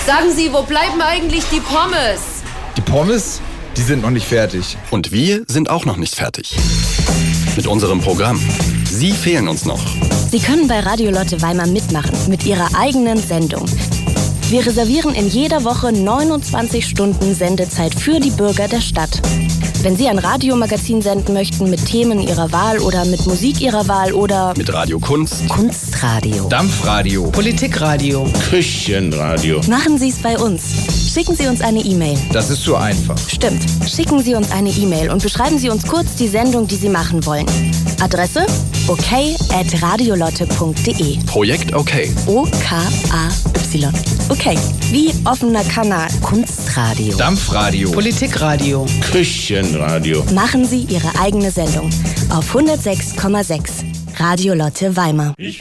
Sagen Sie, wo bleiben eigentlich die Pommes? Die Pommes? Die sind noch nicht fertig. Und wir sind auch noch nicht fertig. Mit unserem Programm. Sie fehlen uns noch. Sie können bei Radio Lotte Weimar mitmachen mit Ihrer eigenen Sendung. Wir reservieren in jeder Woche 29 Stunden Sendezeit für die Bürger der Stadt. Wenn Sie ein Radiomagazin senden möchten mit Themen Ihrer Wahl oder mit Musik Ihrer Wahl oder mit Radiokunst, Kunstradio, Dampfradio, Politikradio, Küchenradio. Machen Sie es bei uns. Schicken Sie uns eine E-Mail. Das ist so einfach. Stimmt. Schicken Sie uns eine E-Mail und beschreiben Sie uns kurz die Sendung, die Sie machen wollen. Adresse okay@radiolotte.de. Projekt Okay. OKAY. Okay. Wie offener Kanal. Kunstradio. Dampfradio, Politikradio, Küchenradio. Machen Sie Ihre eigene Sendung auf 106,6. Radio Lotte Weimar.